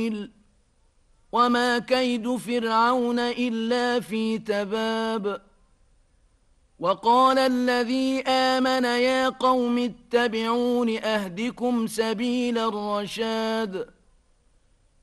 خبيل وما كيد فرعون إلا في تباب وقال الذي آمن يا قوم اتبعون أهدكم سبيل الرشاد